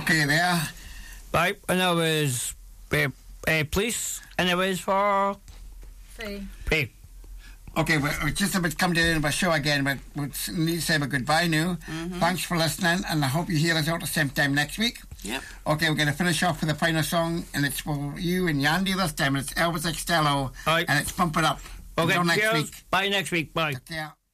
Okay, there. Right, and that was police, and it was for Faye. Okay, we're just about to come to the end of our show again, but we need to say a goodbye now. Thanks for listening, and I hope you hear us out the same time next week. Yep. Okay, we're going to finish off with the final song, and it's for you and Yandy this time. It's Elvis Costello, Right. and it's Pump It Up. Okay, Until next cheers. week. Bye next week. Bye. Take care.